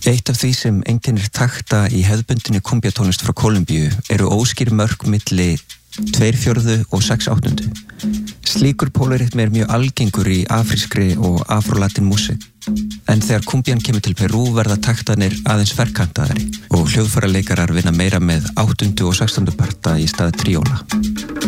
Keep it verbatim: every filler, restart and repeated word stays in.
Eitt af því sem einkennir takta í hefðbundinni kumbjatónlist frá Kólumbíu eru óskýr mörk milli tveir fjórðu og sex áttundu. Slíkur pólariðmi er mjög algengur í afrískri og afrolatin músík. En þegar kumbjan kemur til Perú verða taktanir aðeins ferkantaðari og hljóðfæraleikarar vinna meira með áttundu og sextándu parta í stað tríóla.